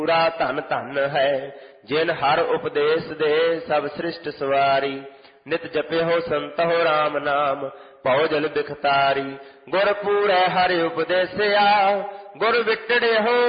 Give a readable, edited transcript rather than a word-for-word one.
ਪੂਰਾ ਧਨ ਧਨ ਹੈ ਜਿਨ ਹਰ ਉਪਦੇਸ਼ ਦੇ ਸਭ ਸ੍ਰਿਸ਼ਟ ਸਵਾਰੀ। ਨਿਤ ਜਪਿਓ ਸੰਤੋ ਰਾਮ ਨਾਮ ਭਉ ਜਲ ਬਿਖਤਾਰੀ। ਗੁਰ ਪੂਰੈ ਹਰਿ ਉਪਦੇਸਿਆ ਗੁਰ ਵਿਟੜਿਓ